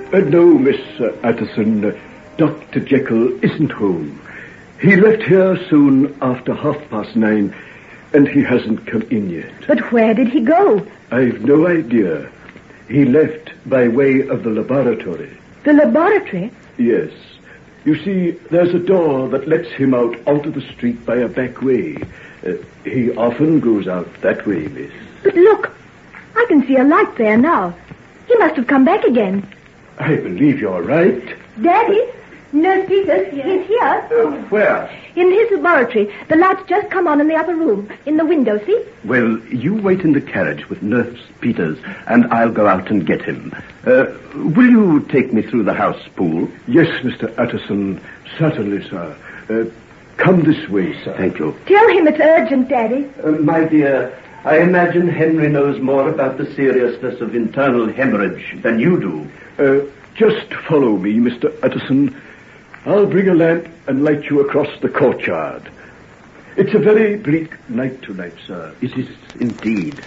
No, Miss Utterson. Dr. Jekyll isn't home. He left here soon after 9:30, and he hasn't come in yet. But where did he go? I've no idea. He left by way of the laboratory. The laboratory? Yes. You see, there's a door that lets him out onto the street by a back way. He often goes out that way, miss. But look, I can see a light there now. He must have come back again. I believe you're right. Daddy, Nurse Peters, he's here. Where? In his laboratory. The light's just come on in the upper room. In the window, see? Well, you wait in the carriage with Nurse Peters, and I'll go out and get him. Will you take me through the house, Poole? Yes, Mr. Utterson. Certainly, sir. Come this way, sir. Thank you. Tell him it's urgent, Daddy. My dear, I imagine Henry knows more about the seriousness of internal hemorrhage than you do. Just follow me, Mr. Utterson. I'll bring a lamp and light you across the courtyard. It's a very bleak night tonight, sir. It is indeed.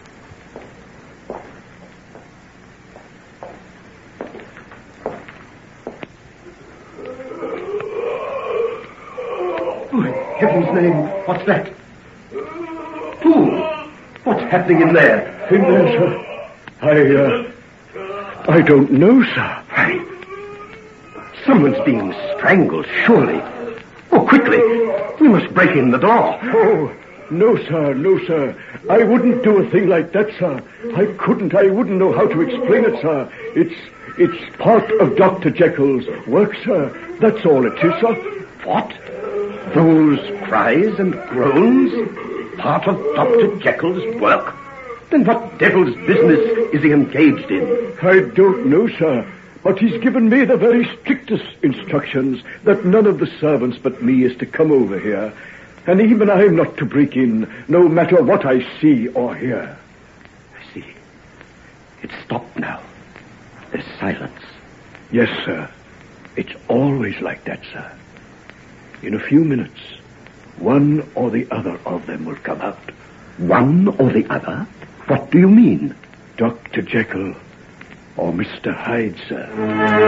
Oh, in heaven's name, what's that? Poole, what's happening in there? In there, sir? I don't know, sir. Someone's being strangled, surely. Oh, quickly. We must break in the door. Oh, no, sir, no, sir. I wouldn't do a thing like that, sir. I wouldn't know how to explain it, sir. It's part of Dr. Jekyll's work, sir. That's all it is, sir. What? Those cries and groans? Part of Dr. Jekyll's work? Then what devil's business is he engaged in? I don't know, sir. But he's given me the very strictest instructions that none of the servants but me is to come over here. And even I'm not to break in, no matter what I see or hear. I see. It's stopped now. There's silence. Yes, sir. It's always like that, sir. In a few minutes, one or the other of them will come out. One or the other? What do you mean? Dr. Jekyll or Mr. Hyde, sir.